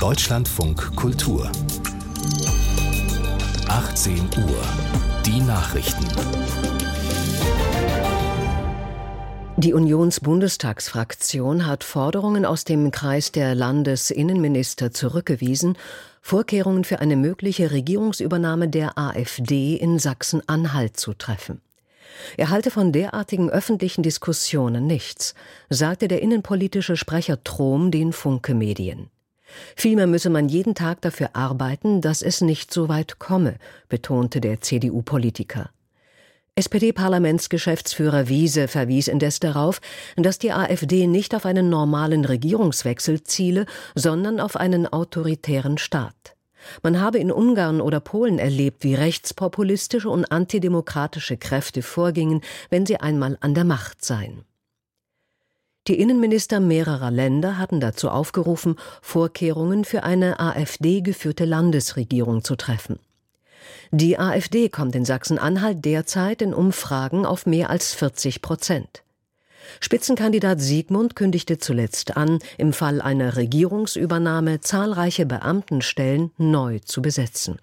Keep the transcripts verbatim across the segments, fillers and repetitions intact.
Deutschlandfunk Kultur. achtzehn Uhr. Die Nachrichten. Die Unions-Bundestagsfraktion hat Forderungen aus dem Kreis der Landesinnenminister zurückgewiesen, Vorkehrungen für eine mögliche Regierungsübernahme der AfD in Sachsen-Anhalt zu treffen. Er halte von derartigen öffentlichen Diskussionen nichts, sagte der innenpolitische Sprecher Trom den Funke-Medien. Vielmehr müsse man jeden Tag dafür arbeiten, dass es nicht so weit komme, betonte der C D U-Politiker. S P D-Parlamentsgeschäftsführer Wiese verwies indes darauf, dass die AfD nicht auf einen normalen Regierungswechsel ziele, sondern auf einen autoritären Staat. Man habe in Ungarn oder Polen erlebt, wie rechtspopulistische und antidemokratische Kräfte vorgingen, wenn sie einmal an der Macht seien. Die Innenminister mehrerer Länder hatten dazu aufgerufen, Vorkehrungen für eine AfD-geführte Landesregierung zu treffen. Die AfD kommt in Sachsen-Anhalt derzeit in Umfragen auf mehr als vierzig Prozent. Spitzenkandidat Siegmund kündigte zuletzt an, im Fall einer Regierungsübernahme zahlreiche Beamtenstellen neu zu besetzen.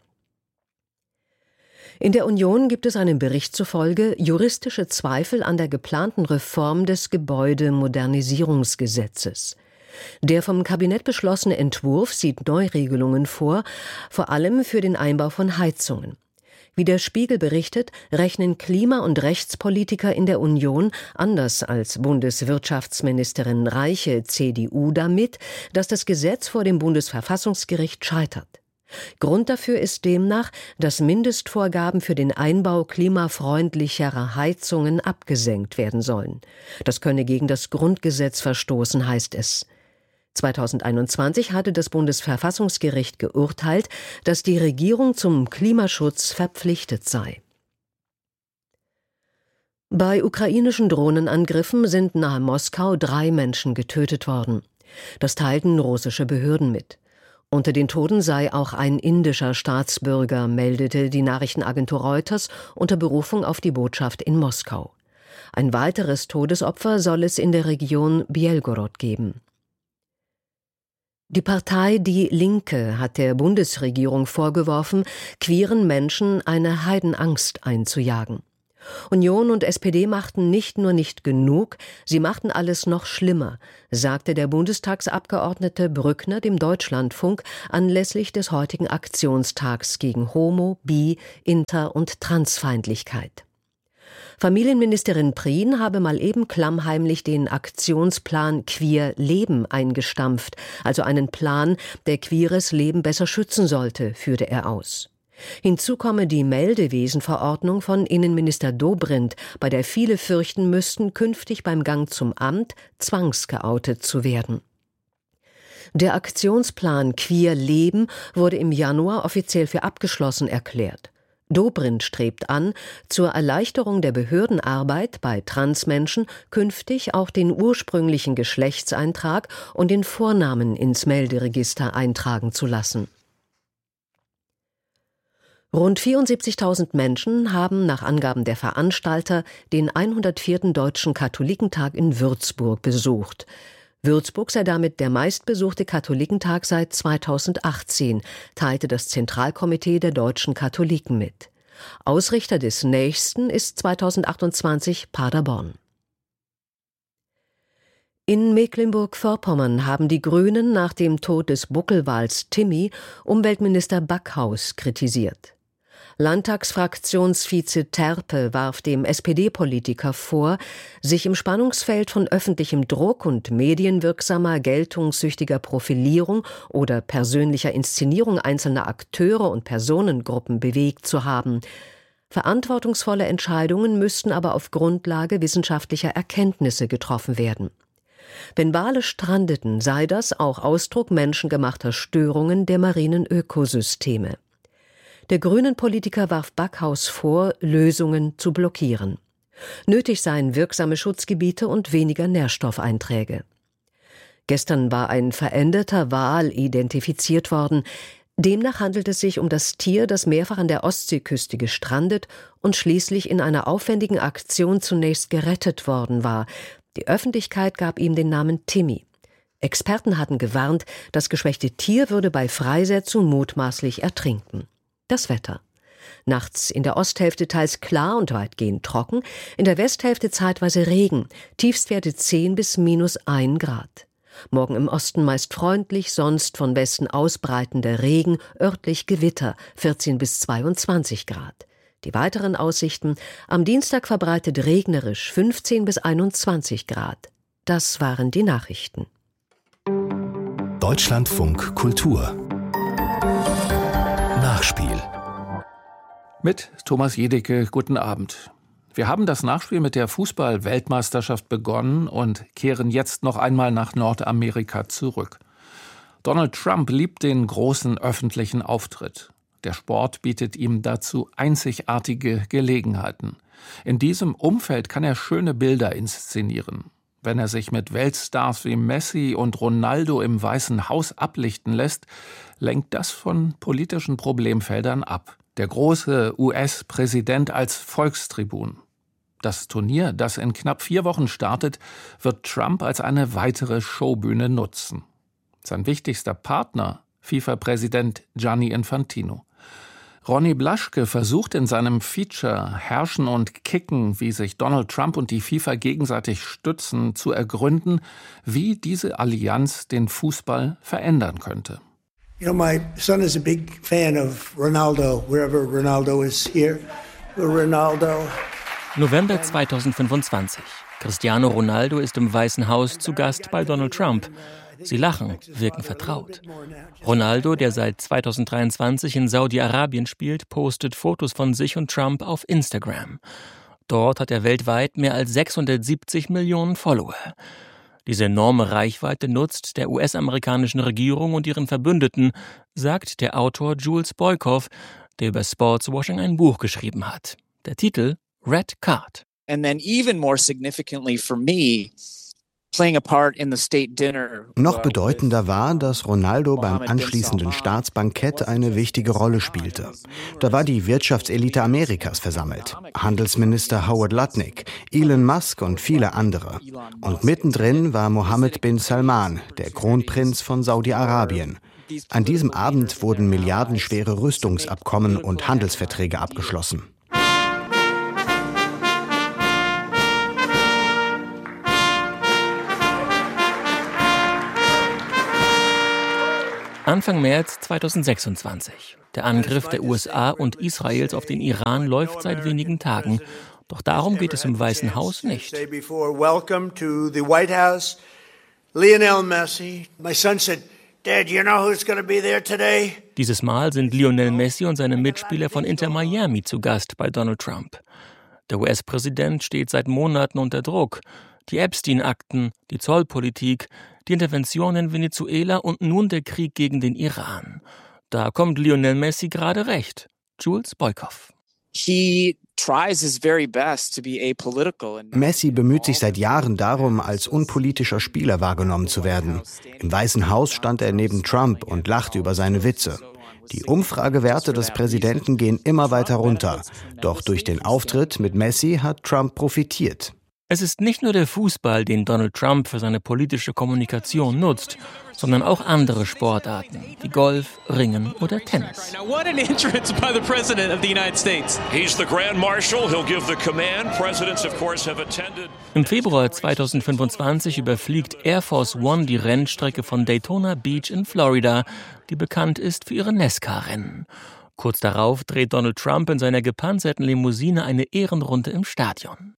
In der Union gibt es einem Bericht zufolge juristische Zweifel an der geplanten Reform des Gebäudemodernisierungsgesetzes. Der vom Kabinett beschlossene Entwurf sieht Neuregelungen vor, vor allem für den Einbau von Heizungen. Wie der Spiegel berichtet, rechnen Klima- und Rechtspolitiker in der Union, anders als Bundeswirtschaftsministerin Reiche C D U, damit, dass das Gesetz vor dem Bundesverfassungsgericht scheitert. Grund dafür ist demnach, dass Mindestvorgaben für den Einbau klimafreundlicherer Heizungen abgesenkt werden sollen. Das könne gegen das Grundgesetz verstoßen, heißt es. zweitausendeinundzwanzig hatte das Bundesverfassungsgericht geurteilt, dass die Regierung zum Klimaschutz verpflichtet sei. Bei ukrainischen Drohnenangriffen sind nahe Moskau drei Menschen getötet worden. Das teilten russische Behörden mit. Unter den Toten sei auch ein indischer Staatsbürger, meldete die Nachrichtenagentur Reuters unter Berufung auf die Botschaft in Moskau. Ein weiteres Todesopfer soll es in der Region Bjelgorod geben. Die Partei Die Linke hat der Bundesregierung vorgeworfen, queeren Menschen eine Heidenangst einzujagen. Union und S P D machten nicht nur nicht genug, sie machten alles noch schlimmer, sagte der Bundestagsabgeordnete Brückner dem Deutschlandfunk anlässlich des heutigen Aktionstags gegen Homo-, Bi-, Inter- und Transfeindlichkeit. Familienministerin Prien habe mal eben klammheimlich den Aktionsplan Queer Leben eingestampft, also einen Plan, der queeres Leben besser schützen sollte, führte er aus. Hinzu komme die Meldewesenverordnung von Innenminister Dobrindt, bei der viele fürchten müssten, künftig beim Gang zum Amt zwangsgeoutet zu werden. Der Aktionsplan Queer Leben wurde im Januar offiziell für abgeschlossen erklärt. Dobrindt strebt an, zur Erleichterung der Behördenarbeit bei Transmenschen künftig auch den ursprünglichen Geschlechtseintrag und den Vornamen ins Melderegister eintragen zu lassen. Rund vierundsiebzigtausend Menschen haben nach Angaben der Veranstalter den hundertvierten Deutschen Katholikentag in Würzburg besucht. Würzburg sei damit der meistbesuchte Katholikentag seit zweitausendachtzehn, teilte das Zentralkomitee der deutschen Katholiken mit. Ausrichter des nächsten ist zweitausendachtundzwanzig Paderborn. In Mecklenburg-Vorpommern haben die Grünen nach dem Tod des Buckelwals Timmy Umweltminister Backhaus kritisiert. Landtagsfraktionsvize Terpe warf dem S P D-Politiker vor, sich im Spannungsfeld von öffentlichem Druck und medienwirksamer, geltungssüchtiger Profilierung oder persönlicher Inszenierung einzelner Akteure und Personengruppen bewegt zu haben. Verantwortungsvolle Entscheidungen müssten aber auf Grundlage wissenschaftlicher Erkenntnisse getroffen werden. Wenn Wale strandeten, sei das auch Ausdruck menschengemachter Störungen der marinen Ökosysteme. Der Grünen-Politiker warf Backhaus vor, Lösungen zu blockieren. Nötig seien wirksame Schutzgebiete und weniger Nährstoffeinträge. Gestern war ein veränderter Wal identifiziert worden. Demnach handelt es sich um das Tier, das mehrfach an der Ostseeküste gestrandet und schließlich in einer aufwendigen Aktion zunächst gerettet worden war. Die Öffentlichkeit gab ihm den Namen Timmy. Experten hatten gewarnt, das geschwächte Tier würde bei Freisetzung mutmaßlich ertrinken. Das Wetter. Nachts in der Osthälfte teils klar und weitgehend trocken, in der Westhälfte zeitweise Regen, Tiefstwerte zehn bis minus ein Grad. Morgen im Osten meist freundlich, sonst von Westen ausbreitender Regen, örtlich Gewitter, vierzehn bis zweiundzwanzig Grad. Die weiteren Aussichten: am Dienstag verbreitet regnerisch, fünfzehn bis einundzwanzig Grad. Das waren die Nachrichten. Deutschlandfunk Kultur Nachspiel mit Thomas Jedicke, guten Abend. Wir haben das Nachspiel mit der Fußball-Weltmeisterschaft begonnen und kehren jetzt noch einmal nach Nordamerika zurück. Donald Trump liebt den großen öffentlichen Auftritt. Der Sport bietet ihm dazu einzigartige Gelegenheiten. In diesem Umfeld kann er schöne Bilder inszenieren. Wenn er sich mit Weltstars wie Messi und Ronaldo im Weißen Haus ablichten lässt, lenkt das von politischen Problemfeldern ab. Der große U S-Präsident als Volkstribun. Das Turnier, das in knapp vier Wochen startet, wird Trump als eine weitere Showbühne nutzen. Sein wichtigster Partner, FIFA-Präsident Gianni Infantino. Ronny Blaschke versucht in seinem Feature Herrschen und Kicken, wie sich Donald Trump und die FIFA gegenseitig stützen, zu ergründen, wie diese Allianz den Fußball verändern könnte. You know, my son is a big fan of Ronaldo, wherever Ronaldo is here. Ronaldo. November zweitausendfünfundzwanzig. Cristiano Ronaldo ist im Weißen Haus zu Gast bei Donald Trump. Sie lachen, wirken vertraut. Ronaldo, der seit zweitausenddreiundzwanzig in Saudi-Arabien spielt, postet Fotos von sich und Trump auf Instagram. Dort hat er weltweit mehr als sechshundertsiebzig Millionen Follower. Diese enorme Reichweite nutzt der U S-amerikanischen Regierung und ihren Verbündeten, sagt der Autor Jules Boykoff, der über Sportswashing ein Buch geschrieben hat. Der Titel Red Card. And then even more significantly for me, playing a part in the state dinner. Noch bedeutender war, dass Ronaldo beim anschließenden Staatsbankett eine wichtige Rolle spielte. Da war die Wirtschaftselite Amerikas versammelt. Handelsminister Howard Lutnick, Elon Musk und viele andere. Und mittendrin war Mohammed bin Salman, der Kronprinz von Saudi-Arabien. An diesem Abend wurden milliardenschwere Rüstungsabkommen und Handelsverträge abgeschlossen. Anfang März zweitausendsechsundzwanzig. Der Angriff der U S A und Israels auf den Iran läuft seit wenigen Tagen. Doch darum geht es im Weißen Haus nicht. Dieses Mal sind Lionel Messi und seine Mitspieler von Inter Miami zu Gast bei Donald Trump. Der U S-Präsident steht seit Monaten unter Druck. Die Epstein-Akten, die Zollpolitik, die Intervention in Venezuela und nun der Krieg gegen den Iran. Da kommt Lionel Messi gerade recht. Jules Boykoff. Messi bemüht sich seit Jahren darum, als unpolitischer Spieler wahrgenommen zu werden. Im Weißen Haus stand er neben Trump und lachte über seine Witze. Die Umfragewerte des Präsidenten gehen immer weiter runter. Doch durch den Auftritt mit Messi hat Trump profitiert. Es ist nicht nur der Fußball, den Donald Trump für seine politische Kommunikation nutzt, sondern auch andere Sportarten, wie Golf, Ringen oder Tennis. Im Februar zweitausendfünfundzwanzig überfliegt Air Force One die Rennstrecke von Daytona Beach in Florida, die bekannt ist für ihre NASCAR-Rennen. Kurz darauf dreht Donald Trump in seiner gepanzerten Limousine eine Ehrenrunde im Stadion.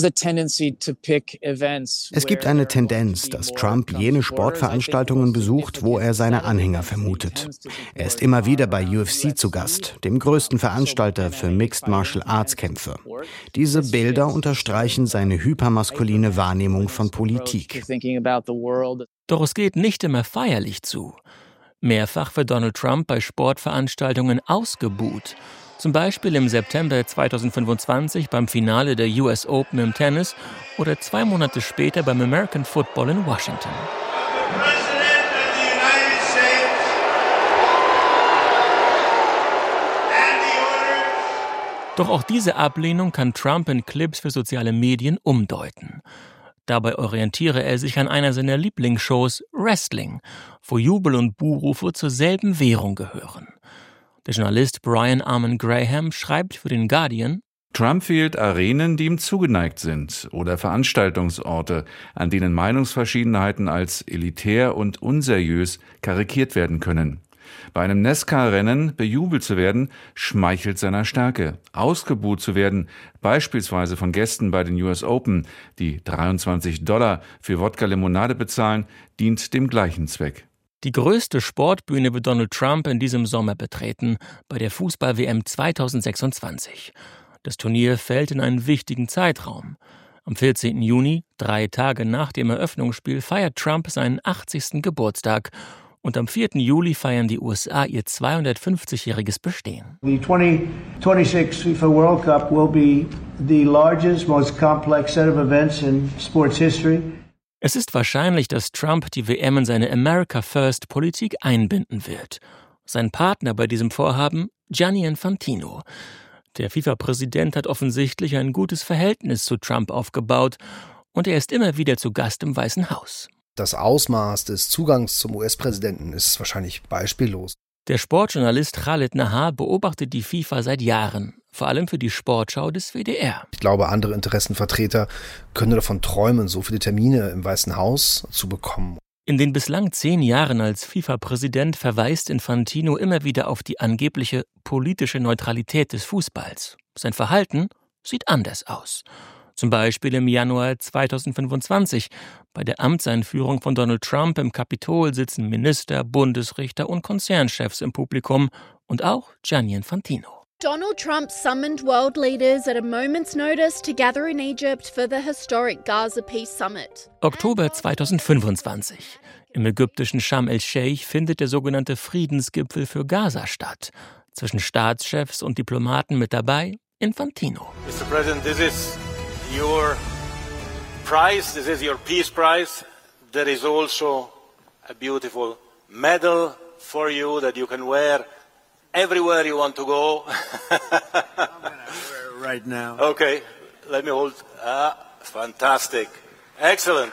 Es gibt eine Tendenz, dass Trump jene Sportveranstaltungen besucht, wo er seine Anhänger vermutet. Er ist immer wieder bei U F C zu Gast, dem größten Veranstalter für Mixed Martial Arts Kämpfe. Diese Bilder unterstreichen seine hypermaskuline Wahrnehmung von Politik. Doch es geht nicht immer feierlich zu. Mehrfach wird Donald Trump bei Sportveranstaltungen ausgebuht. Zum Beispiel im September zweitausendfünfundzwanzig beim Finale der U S Open im Tennis oder zwei Monate später beim American Football in Washington. Doch auch diese Ablehnung kann Trump in Clips für soziale Medien umdeuten. Dabei orientiere er sich an einer seiner Lieblingsshows, Wrestling, wo Jubel und Buhrufe zur selben Währung gehören. Der Journalist Brian Armin Graham schreibt für den Guardian: Trump fehlt Arenen, die ihm zugeneigt sind, oder Veranstaltungsorte, an denen Meinungsverschiedenheiten als elitär und unseriös karikiert werden können. Bei einem NASCAR-Rennen bejubelt zu werden, schmeichelt seiner Stärke. Ausgebuht zu werden, beispielsweise von Gästen bei den U S Open, die dreiundzwanzig Dollar für Wodka-Limonade bezahlen, dient dem gleichen Zweck. Die größte Sportbühne wird Donald Trump in diesem Sommer betreten, bei der Fußball-W M zweitausendsechsundzwanzig. Das Turnier fällt in einen wichtigen Zeitraum. Am vierzehnten Juni, drei Tage nach dem Eröffnungsspiel, feiert Trump seinen achtzigsten Geburtstag. Und am vierten Juli feiern die U S A ihr zweihundertfünfzigjähriges Bestehen. The twenty twenty-six FIFA World Cup will be the largest, most complex set of events in sports history. Es ist wahrscheinlich, dass Trump die W M in seine America First-Politik einbinden wird. Sein Partner bei diesem Vorhaben, Gianni Infantino. Der FIFA-Präsident hat offensichtlich ein gutes Verhältnis zu Trump aufgebaut und er ist immer wieder zu Gast im Weißen Haus. Das Ausmaß des Zugangs zum U S-Präsidenten ist wahrscheinlich beispiellos. Der Sportjournalist Khalid Nahar beobachtet die FIFA seit Jahren, vor allem für die Sportschau des W D R. Ich glaube, andere Interessenvertreter können davon träumen, so viele Termine im Weißen Haus zu bekommen. In den bislang zehn Jahren als FIFA-Präsident verweist Infantino immer wieder auf die angebliche politische Neutralität des Fußballs. Sein Verhalten sieht anders aus. Zum Beispiel im Januar zweitausendfünfundzwanzig. Bei der Amtseinführung von Donald Trump im Kapitol sitzen Minister, Bundesrichter und Konzernchefs im Publikum und auch Gianni Infantino. Donald Trump summoned world leaders at a moment's notice to gather in Egypt for the historic Gaza Peace Summit. Oktober zweitausendfünfundzwanzig. Im ägyptischen Sharm el-Sheikh findet der sogenannte Friedensgipfel für Gaza statt. Zwischen Staatschefs und Diplomaten mit dabei Infantino. Mister President, this is your prize, this is your peace prize. There is also a beautiful medal for you that you can wear everywhere you want to go. I'm gonna wear it right now. Okay, let me hold. Ah, fantastic. Excellent.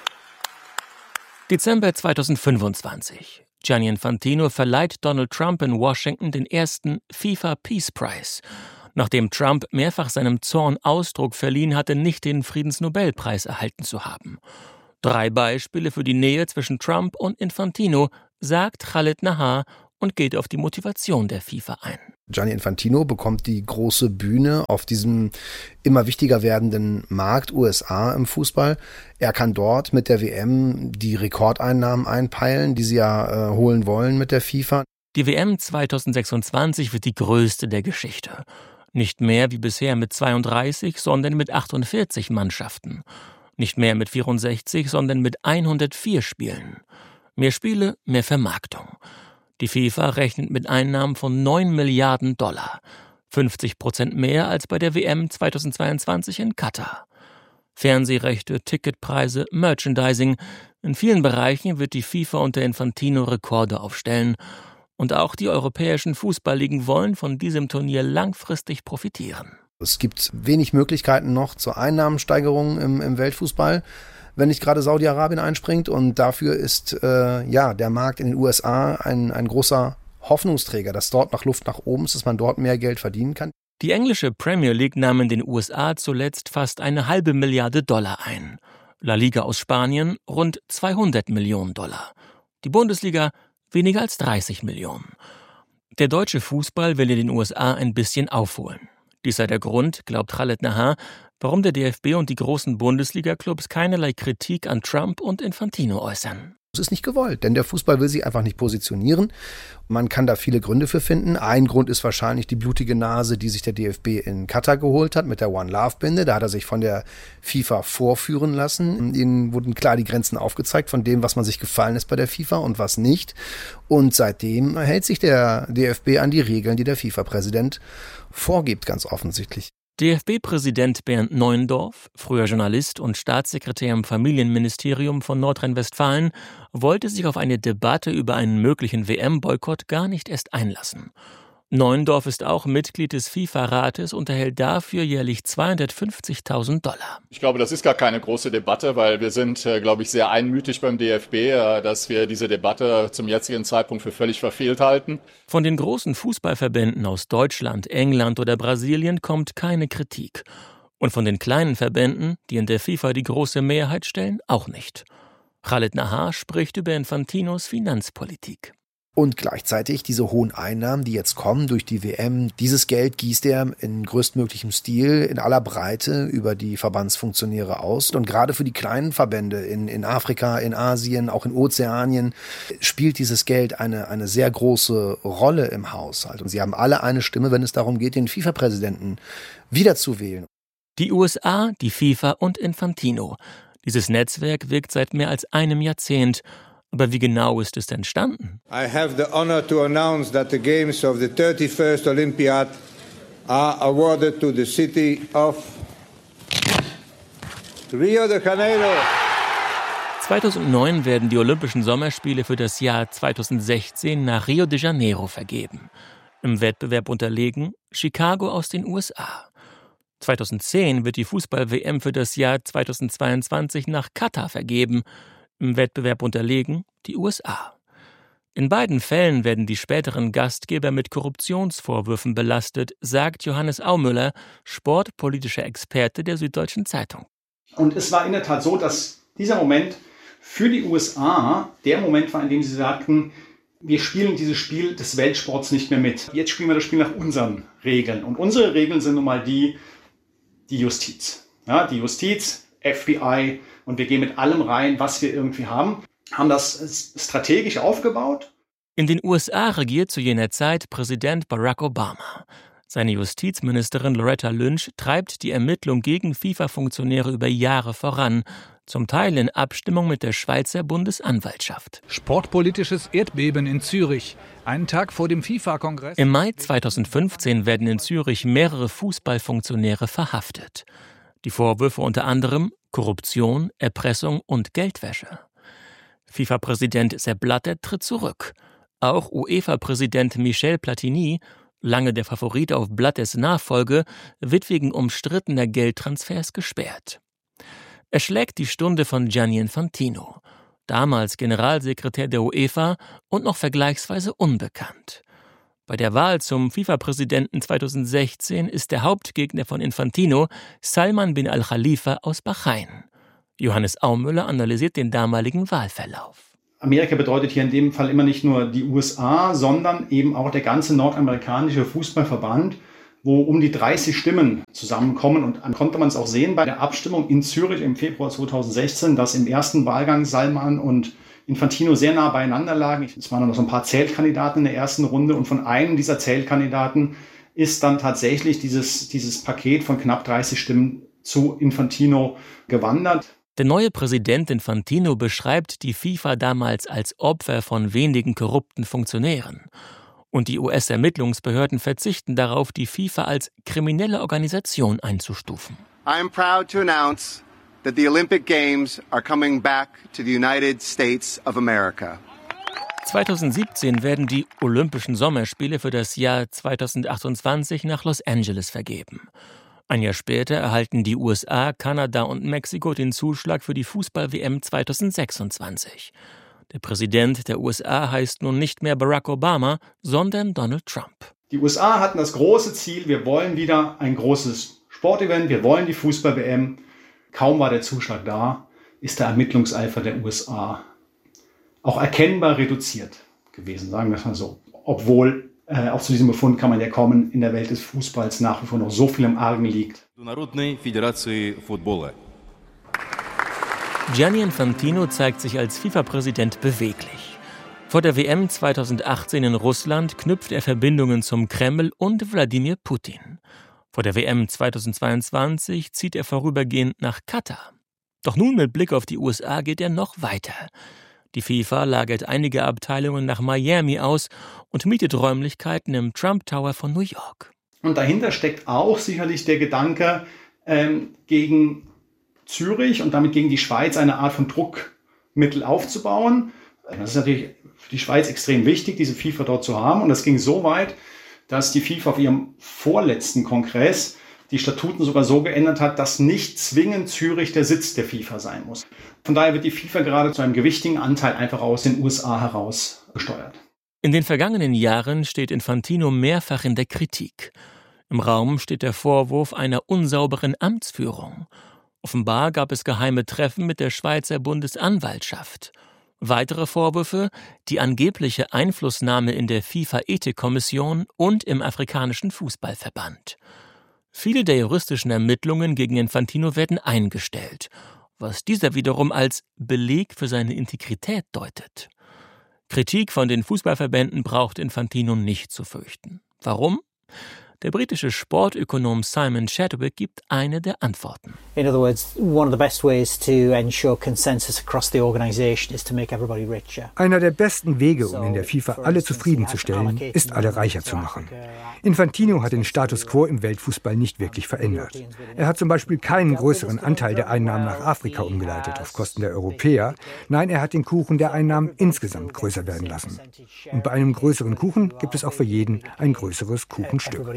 Dezember zweitausendfünfundzwanzig. Gianni Infantino verleiht Donald Trump in Washington den ersten FIFA Peace Prize, nachdem Trump mehrfach seinem Zorn Ausdruck verliehen hatte, nicht den Friedensnobelpreis erhalten zu haben. Drei Beispiele für die Nähe zwischen Trump und Infantino, sagt Khalid Nahar und geht auf die Motivation der FIFA ein. Gianni Infantino bekommt die große Bühne auf diesem immer wichtiger werdenden Markt U S A im Fußball. Er kann dort mit der W M die Rekordeinnahmen einpeilen, die sie ja äh, holen wollen mit der FIFA. Die W M zweitausendsechsundzwanzig wird die größte der Geschichte. Nicht mehr wie bisher mit zweiunddreißig, sondern mit achtundvierzig Mannschaften. Nicht mehr mit vierundsechzig, sondern mit hundertvier Spielen. Mehr Spiele, mehr Vermarktung. Die FIFA rechnet mit Einnahmen von neun Milliarden Dollar. fünfzig Prozent mehr als bei der W M zweitausendzweiundzwanzig in Katar. Fernsehrechte, Ticketpreise, Merchandising. In vielen Bereichen wird die FIFA unter Infantino Rekorde aufstellen. Und auch die europäischen Fußballligen wollen von diesem Turnier langfristig profitieren. Es gibt wenig Möglichkeiten noch zur Einnahmensteigerung im, im Weltfußball, wenn nicht gerade Saudi-Arabien einspringt. Und dafür ist äh, ja der Markt in den U S A ein, ein großer Hoffnungsträger, dass dort noch Luft nach oben ist, dass man dort mehr Geld verdienen kann. Die englische Premier League nahm in den U S A zuletzt fast eine halbe Milliarde Dollar ein. La Liga aus Spanien rund zweihundert Millionen Dollar. Die Bundesliga weniger als dreißig Millionen. Der deutsche Fußball will in den U S A ein bisschen aufholen. Dies sei der Grund, glaubt Khalid Nahar, warum der D F B und die großen Bundesliga-Clubs keinerlei Kritik an Trump und Infantino äußern. Das ist nicht gewollt, denn der Fußball will sich einfach nicht positionieren. Man kann da viele Gründe für finden. Ein Grund ist wahrscheinlich die blutige Nase, die sich der D F B in Katar geholt hat mit der One-Love-Binde. Da hat er sich von der FIFA vorführen lassen. Ihnen wurden klar die Grenzen aufgezeigt von dem, was man sich gefallen ist bei der FIFA und was nicht. Und seitdem hält sich der D F B an die Regeln, die der FIFA-Präsident vorgibt, ganz offensichtlich. D F B-Präsident Bernd Neuendorf, früher Journalist und Staatssekretär im Familienministerium von Nordrhein-Westfalen, wollte sich auf eine Debatte über einen möglichen W M-Boykott gar nicht erst einlassen. Neuendorf ist auch Mitglied des FIFA-Rates und erhält dafür jährlich zweihundertfünfzigtausend Dollar. Ich glaube, das ist gar keine große Debatte, weil wir sind, glaube ich, sehr einmütig beim D F B, dass wir diese Debatte zum jetzigen Zeitpunkt für völlig verfehlt halten. Von den großen Fußballverbänden aus Deutschland, England oder Brasilien kommt keine Kritik. Und von den kleinen Verbänden, die in der FIFA die große Mehrheit stellen, auch nicht. Khaled Nahar spricht über Infantinos Finanzpolitik. Und gleichzeitig diese hohen Einnahmen, die jetzt kommen durch die W M, dieses Geld gießt er in größtmöglichem Stil, in aller Breite über die Verbandsfunktionäre aus. Und gerade für die kleinen Verbände in, in Afrika, in Asien, auch in Ozeanien, spielt dieses Geld eine, eine sehr große Rolle im Haushalt. Und sie haben alle eine Stimme, wenn es darum geht, den FIFA-Präsidenten wiederzuwählen. Die U S A, die FIFA und Infantino. Dieses Netzwerk wirkt seit mehr als einem Jahrzehnt. Aber wie genau ist es entstanden? I have the honor to announce that the games of the thirty-first Olympiad are awarded to the city of Rio de Janeiro. zweitausendneun werden die Olympischen Sommerspiele für das Jahr zweitausendsechzehn nach Rio de Janeiro vergeben. Im Wettbewerb unterlegen Chicago aus den U S A. zweitausendzehn wird die Fußball-W M für das Jahr zweitausendzweiundzwanzig nach Katar vergeben. Im Wettbewerb unterlegen die U S A. In beiden Fällen werden die späteren Gastgeber mit Korruptionsvorwürfen belastet, sagt Johannes Aumüller, sportpolitischer Experte der Süddeutschen Zeitung. Und es war in der Tat so, dass dieser Moment für die U S A der Moment war, in dem sie sagten, wir spielen dieses Spiel des Weltsports nicht mehr mit. Jetzt spielen wir das Spiel nach unseren Regeln. Und unsere Regeln sind nun mal die, die Justiz. Ja, die Justiz, F B I, und wir gehen mit allem rein, was wir irgendwie haben, haben das strategisch aufgebaut. In den U S A regiert zu jener Zeit Präsident Barack Obama. Seine Justizministerin Loretta Lynch treibt die Ermittlung gegen FIFA-Funktionäre über Jahre voran, zum Teil in Abstimmung mit der Schweizer Bundesanwaltschaft. Sportpolitisches Erdbeben in Zürich, einen Tag vor dem FIFA-Kongress. Im Mai zweitausendfünfzehn werden in Zürich mehrere Fußballfunktionäre verhaftet. Die Vorwürfe unter anderem Korruption, Erpressung und Geldwäsche. FIFA-Präsident Sepp Blatter tritt zurück. Auch UEFA-Präsident Michel Platini, lange der Favorit auf Blatters Nachfolge, wird wegen umstrittener Geldtransfers gesperrt. Er schlägt die Stunde von Gianni Infantino, damals Generalsekretär der UEFA und noch vergleichsweise unbekannt. Bei der Wahl zum FIFA-Präsidenten zweitausendsechzehn ist der Hauptgegner von Infantino Salman bin al-Khalifa aus Bahrain. Johannes Aumüller analysiert den damaligen Wahlverlauf. Amerika bedeutet hier in dem Fall immer nicht nur die U S A, sondern eben auch der ganze nordamerikanische Fußballverband, wo um die dreißig Stimmen zusammenkommen. Und dann konnte man es auch sehen bei der Abstimmung in Zürich im Februar zweitausendsechzehn, dass im ersten Wahlgang Salman und Infantino sehr nah beieinander lagen. Es waren noch so ein paar Zählkandidaten in der ersten Runde und von einem dieser Zählkandidaten ist dann tatsächlich dieses, dieses Paket von knapp dreißig Stimmen zu Infantino gewandert. Der neue Präsident Infantino beschreibt die FIFA damals als Opfer von wenigen korrupten Funktionären. Und die U S-Ermittlungsbehörden verzichten darauf, die FIFA als kriminelle Organisation einzustufen. I am proud to announce that the Olympic Games are coming back to the United States of America. zweitausendsiebzehn werden die Olympischen Sommerspiele für das Jahr zweitausendachtundzwanzig nach Los Angeles vergeben. Ein Jahr später erhalten die U S A, Kanada und Mexiko den Zuschlag für die Fußball-W M zweitausendsechsundzwanzig. Der Präsident der U S A heißt nun nicht mehr Barack Obama, sondern Donald Trump. Die U S A hatten das große Ziel, wir wollen wieder ein großes Sportevent, wir wollen die Fußball-W M. Kaum war der Zuschlag da, ist der Ermittlungseifer der U S A auch erkennbar reduziert gewesen, sagen wir es mal so. Obwohl, äh, auch zu diesem Befund kann man ja kommen, in der Welt des Fußballs nach wie vor noch so viel im Argen liegt. Gianni Infantino zeigt sich als FIFA-Präsident beweglich. Vor der W M zweitausendachtzehn in Russland knüpft er Verbindungen zum Kreml und Wladimir Putin. Vor der W M zweitausendzweiundzwanzig zieht er vorübergehend nach Katar. Doch nun mit Blick auf die U S A geht er noch weiter. Die FIFA lagert einige Abteilungen nach Miami aus und mietet Räumlichkeiten im Trump Tower von New York. Und dahinter steckt auch sicherlich der Gedanke, ähm, gegen Zürich und damit gegen die Schweiz eine Art von Druckmittel aufzubauen. Das ist natürlich für die Schweiz extrem wichtig, diese FIFA dort zu haben. Und das ging so weit, dass die FIFA auf ihrem vorletzten Kongress die Statuten sogar so geändert hat, dass nicht zwingend Zürich der Sitz der FIFA sein muss. Von daher wird die FIFA gerade zu einem gewichtigen Anteil einfach aus den U S A heraus gesteuert. In den vergangenen Jahren steht Infantino mehrfach in der Kritik. Im Raum steht der Vorwurf einer unsauberen Amtsführung. Offenbar gab es geheime Treffen mit der Schweizer Bundesanwaltschaft. Weitere Vorwürfe, die angebliche Einflussnahme in der FIFA-Ethikkommission und im afrikanischen Fußballverband. Viele der juristischen Ermittlungen gegen Infantino werden eingestellt, was dieser wiederum als Beleg für seine Integrität deutet. Kritik von den Fußballverbänden braucht Infantino nicht zu fürchten. Warum? Der britische Sportökonom Simon Chadwick gibt eine der Antworten. In other words, one of the best ways to ensure consensus across the organization is to make everybody richer. Einer der besten Wege, um in der FIFA alle zufriedenzustellen, ist, alle reicher zu machen. Infantino hat den Status quo im Weltfußball nicht wirklich verändert. Er hat zum Beispiel keinen größeren Anteil der Einnahmen nach Afrika umgeleitet auf Kosten der Europäer. Nein, er hat den Kuchen der Einnahmen insgesamt größer werden lassen. Und bei einem größeren Kuchen gibt es auch für jeden ein größeres Kuchenstück.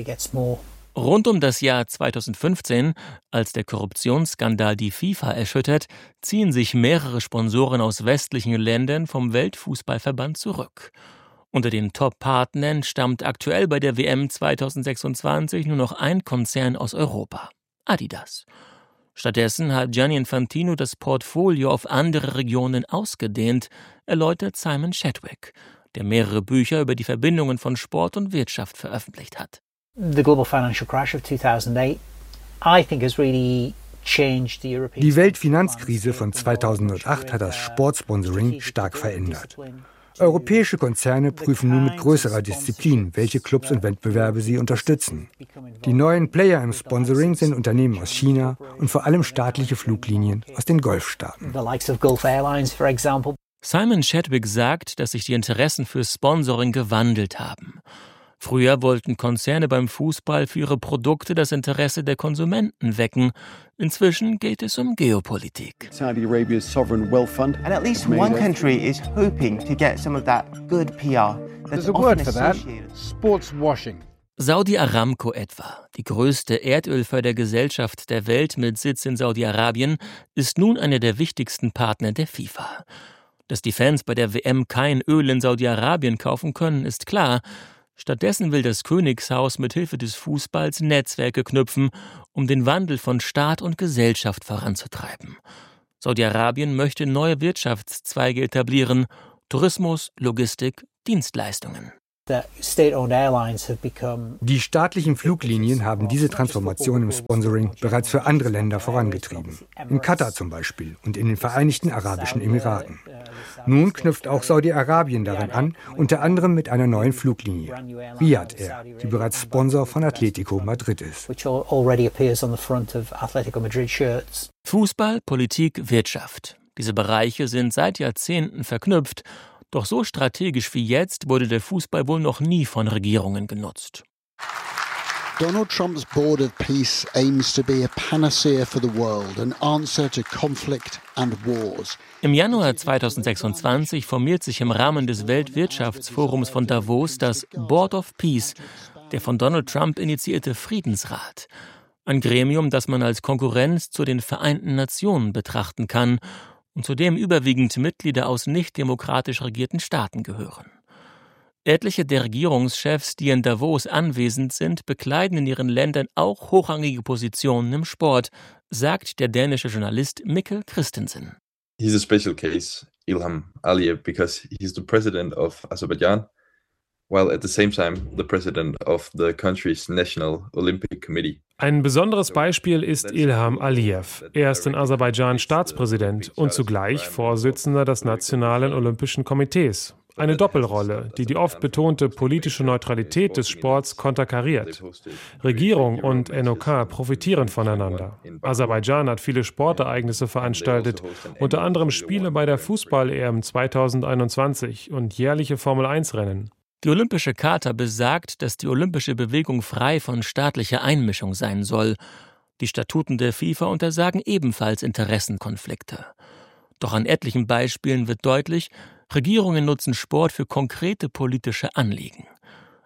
Rund um das Jahr zweitausendfünfzehn, als der Korruptionsskandal die FIFA erschüttert, ziehen sich mehrere Sponsoren aus westlichen Ländern vom Weltfußballverband zurück. Unter den Top-Partnern stammt aktuell bei der W M zweitausendsechsundzwanzig nur noch ein Konzern aus Europa: Adidas. Stattdessen hat Gianni Infantino das Portfolio auf andere Regionen ausgedehnt, erläutert Simon Chadwick, der mehrere Bücher über die Verbindungen von Sport und Wirtschaft veröffentlicht hat. The global financial crash of two thousand eight, I think, has really changed the European. Die Weltfinanzkrise von zweitausendacht hat das Sportsponsoring stark verändert. Europäische Konzerne prüfen nun mit größerer Disziplin, welche Clubs und Wettbewerbe sie unterstützen. Die neuen Player im Sponsoring sind Unternehmen aus China und vor allem staatliche Fluglinien aus den Golfstaaten. The likes of Gulf Airlines, for example. Simon Chadwick sagt, dass sich die Interessen für Sponsoring gewandelt haben. Früher wollten Konzerne beim Fußball für ihre Produkte das Interesse der Konsumenten wecken. Inzwischen geht es um Geopolitik. Saudi Arabia's sovereign wealth fund. And at least one country is hoping to get some of that good P R. There's a word for that. Sports washing. Saudi Aramco etwa, die größte Erdölfördergesellschaft der Welt mit Sitz in Saudi-Arabien, ist nun einer der wichtigsten Partner der FIFA. Dass die Fans bei der W M kein Öl in Saudi-Arabien kaufen können, ist klar. Stattdessen will das Königshaus mit Hilfe des Fußballs Netzwerke knüpfen, um den Wandel von Staat und Gesellschaft voranzutreiben. Saudi-Arabien möchte neue Wirtschaftszweige etablieren: Tourismus, Logistik, Dienstleistungen. Die staatlichen Fluglinien haben diese Transformation im Sponsoring bereits für andere Länder vorangetrieben. In Katar zum Beispiel und in den Vereinigten Arabischen Emiraten. Nun knüpft auch Saudi-Arabien daran an, unter anderem mit einer neuen Fluglinie, Riyadh Air, die bereits Sponsor von Atletico Madrid ist. Fußball, Politik, Wirtschaft. Diese Bereiche sind seit Jahrzehnten verknüpft. Doch so strategisch wie jetzt wurde der Fußball wohl noch nie von Regierungen genutzt. Donald Trump's Board of Peace aims to be a panacea for the world, an answer to conflict and wars. Im Januar zweitausendsechsundzwanzig formiert sich im Rahmen des Weltwirtschaftsforums von Davos das Board of Peace, der von Donald Trump initiierte Friedensrat. Ein Gremium, das man als Konkurrenz zu den Vereinten Nationen betrachten kann und zu dem überwiegend Mitglieder aus nicht demokratisch regierten Staaten gehören. Etliche der Regierungschefs, die in Davos anwesend sind, bekleiden in ihren Ländern auch hochrangige Positionen im Sport, sagt der dänische Journalist Mikkel Christensen. He's a special case, Ilham Aliyev, because he's the president of Azerbaijan, while at the same time the president of the country's National Olympic Committee. Ein besonderes Beispiel ist Ilham Aliyev. Er ist in Aserbaidschan Staatspräsident und zugleich Vorsitzender des Nationalen Olympischen Komitees. Eine Doppelrolle, die die oft betonte politische Neutralität des Sports konterkariert. Regierung und N O K profitieren voneinander. Aserbaidschan hat viele Sportereignisse veranstaltet, unter anderem Spiele bei der Fußball-E M zweitausendeinundzwanzig und jährliche Formel eins Rennen. Die Olympische Charta besagt, dass die olympische Bewegung frei von staatlicher Einmischung sein soll. Die Statuten der FIFA untersagen ebenfalls Interessenkonflikte. Doch an etlichen Beispielen wird deutlich, Regierungen nutzen Sport für konkrete politische Anliegen.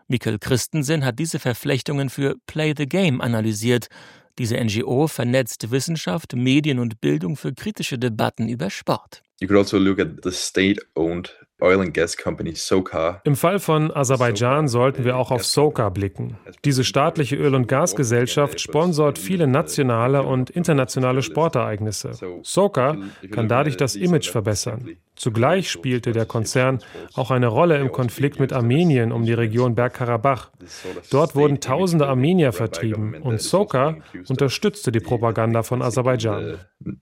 Mikael Christensen hat diese Verflechtungen für Play the Game analysiert. Diese N G O vernetzt Wissenschaft, Medien und Bildung für kritische Debatten über Sport. You could also look at the state-owned oil and gas company SOCAR. Im Fall von Aserbaidschan sollten wir auch auf SOCAR blicken. Diese staatliche Öl- und Gasgesellschaft sponsort viele nationale und internationale Sportereignisse. SOCAR kann dadurch das Image verbessern. Zugleich spielte der Konzern auch eine Rolle im Konflikt mit Armenien um die Region Bergkarabach. Dort wurden tausende Armenier vertrieben und SOCAR unterstützte die Propaganda von Aserbaidschan.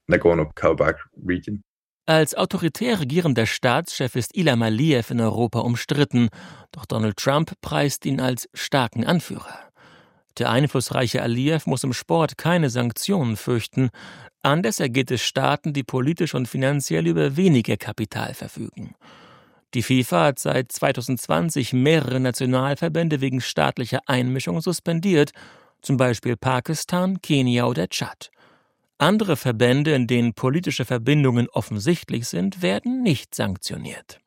Als autoritär regierender Staatschef ist Ilham Aliyev in Europa umstritten, doch Donald Trump preist ihn als starken Anführer. Der einflussreiche Aliyev muss im Sport keine Sanktionen fürchten, anders ergeht es Staaten, die politisch und finanziell über weniger Kapital verfügen. Die FIFA hat seit zweitausendzwanzig mehrere Nationalverbände wegen staatlicher Einmischung suspendiert, zum Beispiel Pakistan, Kenia oder Tschad. Andere Verbände, in denen politische Verbindungen offensichtlich sind, werden nicht sanktioniert.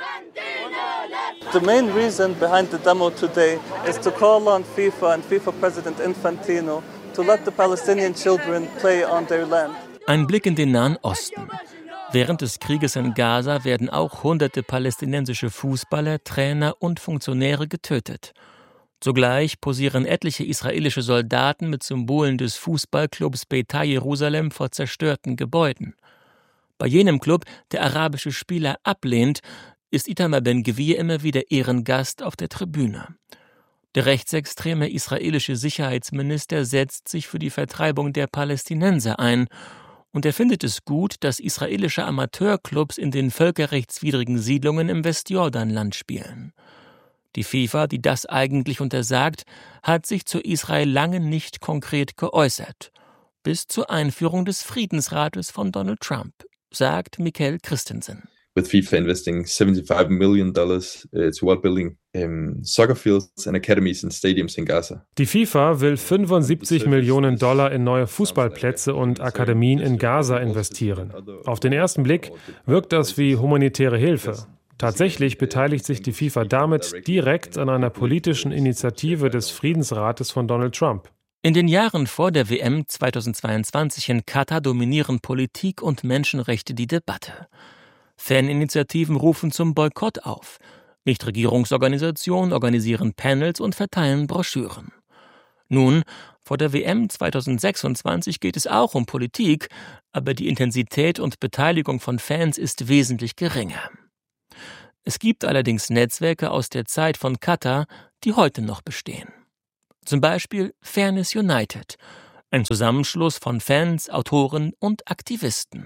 The main reason behind the demo today is to call on FIFA and FIFA President Infantino to let the Palestinian children play on their land. Ein Blick in den Nahen Osten. Während des Krieges in Gaza werden auch hunderte palästinensische Fußballer, Trainer und Funktionäre getötet. Zugleich posieren etliche israelische Soldaten mit Symbolen des Fußballclubs Beitar Jerusalem vor zerstörten Gebäuden. Bei jenem Club, der arabische Spieler ablehnt, ist Itamar Ben-Gvir immer wieder Ehrengast auf der Tribüne. Der rechtsextreme israelische Sicherheitsminister setzt sich für die Vertreibung der Palästinenser ein und er findet es gut, dass israelische Amateurclubs in den völkerrechtswidrigen Siedlungen im Westjordanland spielen. Die FIFA, die das eigentlich untersagt, hat sich zu Israel lange nicht konkret geäußert. Bis zur Einführung des Friedensrates von Donald Trump, sagt Mikael Christensen. With FIFA investing seventy-five million dollars toward building um, soccer fields and academies and stadiums in Gaza. Die FIFA will fünfundsiebzig Millionen Dollar in neue Fußballplätze und Akademien in Gaza investieren. Auf den ersten Blick wirkt das wie humanitäre Hilfe. Tatsächlich beteiligt sich die FIFA damit direkt an einer politischen Initiative des Friedensrates von Donald Trump. In den Jahren vor der W M zweitausendzweiundzwanzig in Katar dominieren Politik und Menschenrechte die Debatte. Faninitiativen rufen zum Boykott auf. Nichtregierungsorganisationen organisieren Panels und verteilen Broschüren. Nun, vor der W M zweitausendsechsundzwanzig geht es auch um Politik, aber die Intensität und Beteiligung von Fans ist wesentlich geringer. Es gibt allerdings Netzwerke aus der Zeit von Katar, die heute noch bestehen. Zum Beispiel Fairness United, ein Zusammenschluss von Fans, Autoren und Aktivisten.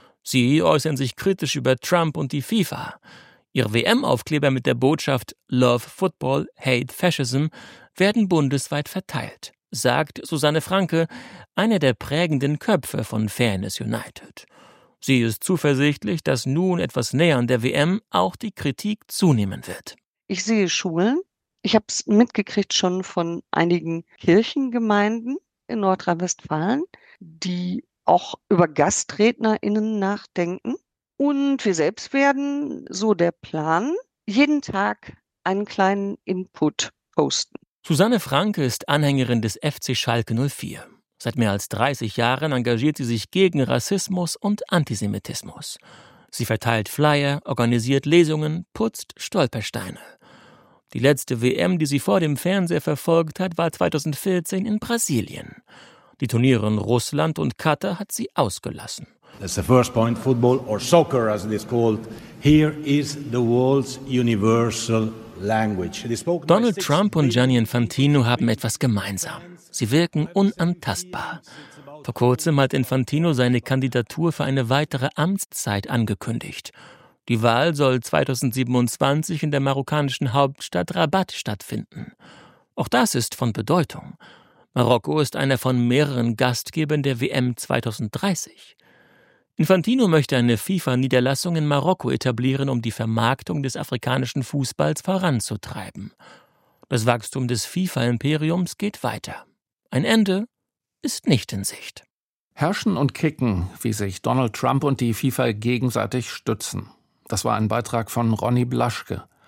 Sie äußern sich kritisch über Trump und die FIFA. Ihre W M-Aufkleber mit der Botschaft Love Football, Hate Fascism werden bundesweit verteilt, sagt Susanne Franke, einer der prägenden Köpfe von Fairness United. Sie ist zuversichtlich, dass nun etwas näher an der W M auch die Kritik zunehmen wird. Ich sehe Schulen. Ich habe es mitgekriegt schon von einigen Kirchengemeinden in Nordrhein-Westfalen, die auch über GastrednerInnen nachdenken. Und wir selbst werden, so der Plan, jeden Tag einen kleinen Input posten. Susanne Franke ist Anhängerin des F C Schalke null vier. Seit mehr als dreißig Jahren engagiert sie sich gegen Rassismus und Antisemitismus. Sie verteilt Flyer, organisiert Lesungen, putzt Stolpersteine. Die letzte W M, die sie vor dem Fernseher verfolgt hat, war zweitausendvierzehn in Brasilien. Die Turniere in Russland und Katar hat sie ausgelassen. That's the first point. Football, or soccer as it is called, here is the world's universal language. Donald Trump und Gianni Infantino haben etwas gemeinsam. Sie wirken unantastbar. Vor kurzem hat Infantino seine Kandidatur für eine weitere Amtszeit angekündigt. Die Wahl soll zweitausendsiebenundzwanzig in der marokkanischen Hauptstadt Rabat stattfinden. Auch das ist von Bedeutung. Marokko ist einer von mehreren Gastgebern der W M zweitausenddreißig. Infantino möchte eine FIFA-Niederlassung in Marokko etablieren, um die Vermarktung des afrikanischen Fußballs voranzutreiben. Das Wachstum des FIFA-Imperiums geht weiter. Ein Ende ist nicht in Sicht. Herrschen und kicken, wie sich Donald Trump und die FIFA gegenseitig stützen. Das war ein Beitrag von Ronny Blaschke.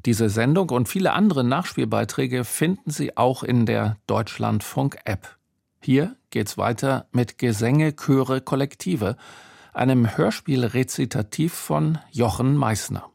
Diese Sendung und viele andere Nachspielbeiträge finden Sie auch in der Deutschlandfunk-App. Hier geht's weiter mit Gesänge, Chöre, Kollektive, einem Hörspielrezitativ von Jochen Meissner.